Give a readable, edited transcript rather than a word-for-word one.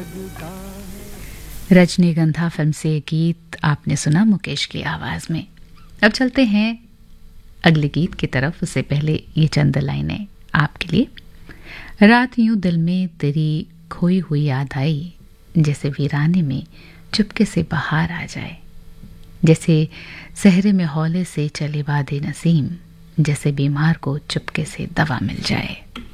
रजनीगंधा फिल्म से ये गीत आपने सुना मुकेश की आवाज में। अब चलते हैं अगले गीत की तरफ। उससे पहले ये चंद लाइनें आपके लिए। रात यूं दिल में तेरी खोई हुई याद आई, जैसे वीराने में चुपके से बाहर आ जाए, जैसे सहरे में हौले से चले वादे नसीम, जैसे बीमार को चुपके से दवा मिल जाए।